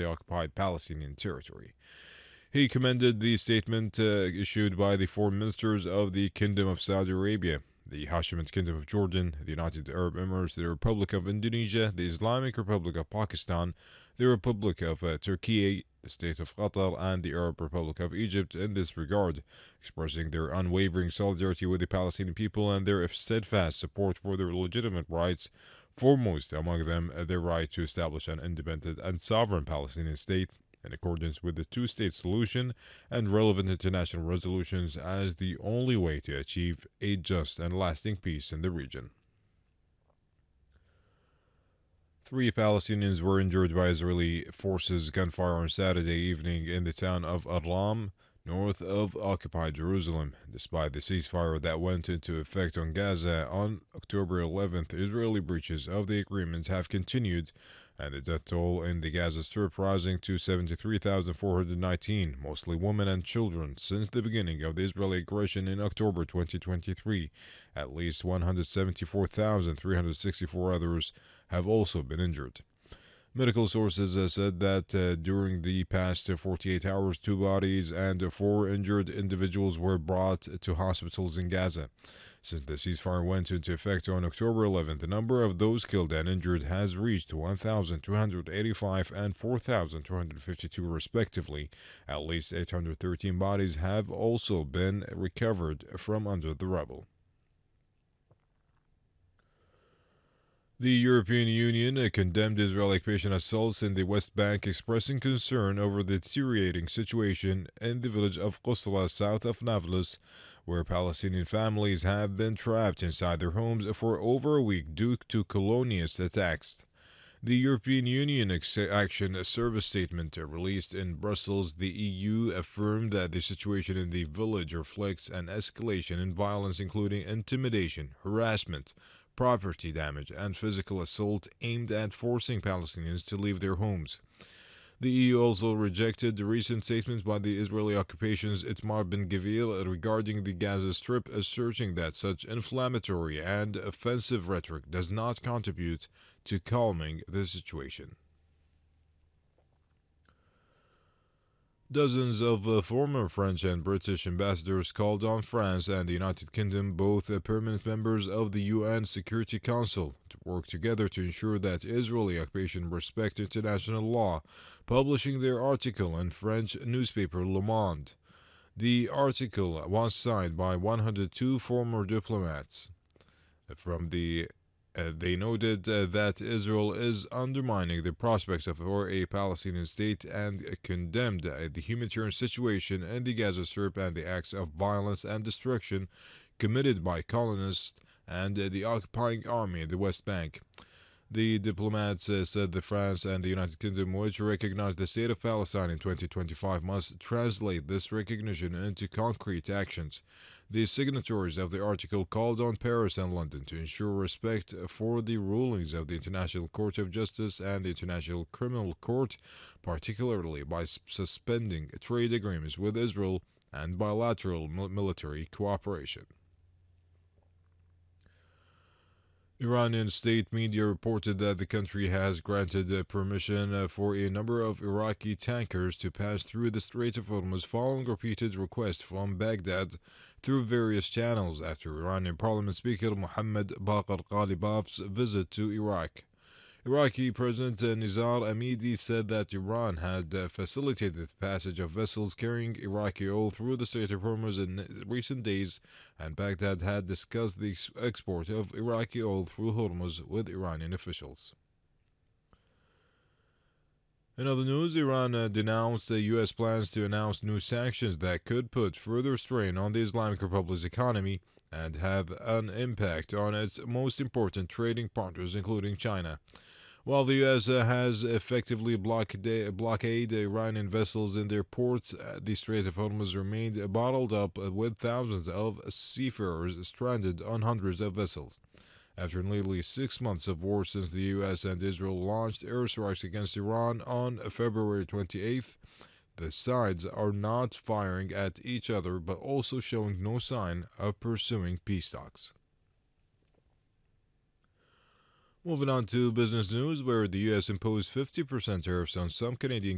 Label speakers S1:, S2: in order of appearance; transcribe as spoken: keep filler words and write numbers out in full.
S1: occupied Palestinian territory. He commended the statement uh, issued by the foreign ministers of the Kingdom of Saudi Arabia, the Hashemite Kingdom of Jordan, the United Arab Emirates, the Republic of Indonesia, the Islamic Republic of Pakistan, the Republic of uh, Turkey, the State of Qatar, and the Arab Republic of Egypt in this regard, expressing their unwavering solidarity with the Palestinian people and their steadfast support for their legitimate rights, foremost among them uh, their right to establish an independent and sovereign Palestinian state in accordance with the two state solution and relevant international resolutions as the only way to achieve a just and lasting peace in the region. Three Palestinians were injured by Israeli forces' gunfire on Saturday evening in the town of Arlam, north of occupied Jerusalem. Despite the ceasefire that went into effect on Gaza on October eleventh, Israeli breaches of the agreement have continued, and the death toll in the Gaza Strip rising to seventy-three thousand four hundred nineteen, mostly women and children, since the beginning of the Israeli aggression in October twenty twenty-three. At least one hundred seventy-four thousand three hundred sixty-four others have also been injured. Medical sources uh, said that uh, during the past uh, forty-eight hours, two bodies and four injured individuals were brought to hospitals in Gaza. Since the ceasefire went into effect on October eleventh, the number of those killed and injured has reached one thousand two hundred eighty-five and four thousand two hundred fifty-two respectively. At least eight hundred thirteen bodies have also been recovered from under the rubble. The European Union condemned Israeli occupation assaults in the West Bank, expressing concern over the deteriorating situation in the village of Qusra, south of Nablus, where Palestinian families have been trapped inside their homes for over a week due to colonialist attacks. The European Union Action Service statement released in Brussels, the E U affirmed that the situation in the village reflects an escalation in violence, including intimidation, harassment, property damage, and physical assault aimed at forcing Palestinians to leave their homes. The E U also rejected the recent statements by the Israeli occupation's Itamar Ben-Gvir regarding the Gaza Strip, asserting that such inflammatory and offensive rhetoric does not contribute to calming the situation. Dozens of uh, former French and British ambassadors called on France and the United Kingdom, both uh, permanent members of the U N Security Council, to work together to ensure that Israeli occupation respect international law, publishing their article in French newspaper Le Monde. The article was signed by one hundred two former diplomats. From the Uh, they noted uh, that Israel is undermining the prospects of for a Palestinian state and uh, condemned uh, the humanitarian situation in the Gaza Strip and the acts of violence and destruction committed by colonists and uh, the occupying army in the West Bank. The diplomats uh, said that France and the United Kingdom, which recognize the state of Palestine in twenty twenty-five, must translate this recognition into concrete actions. The signatories of the article called on Paris and London to ensure respect for the rulings of the International Court of Justice and the International Criminal Court, particularly by suspending trade agreements with Israel and bilateral military cooperation. Iranian state media reported that the country has granted uh, permission uh, for a number of Iraqi tankers to pass through the Strait of Hormuz following repeated requests from Baghdad through various channels after Iranian Parliament Speaker Mohammad Baqir Ghalibaf's visit to Iraq. Iraqi President uh, Nizar Amidi said that Iran had uh, facilitated the passage of vessels carrying Iraqi oil through the Strait of Hormuz in recent days, and Baghdad had discussed the ex- export of Iraqi oil through Hormuz with Iranian officials. In other news, Iran uh, denounced the U S plans to announce new sanctions that could put further strain on the Islamic Republic's economy and have an impact on its most important trading partners, including China. While the U S uh, has effectively blockade, blockaded Iranian vessels in their ports, uh, the Strait of Hormuz remained bottled up uh, with thousands of seafarers stranded on hundreds of vessels. After nearly six months of war since the U S and Israel launched airstrikes against Iran on February twenty-eighth, the sides are not firing at each other but also showing no sign of pursuing peace talks. Moving on to business news, where the U S imposed fifty percent tariffs on some Canadian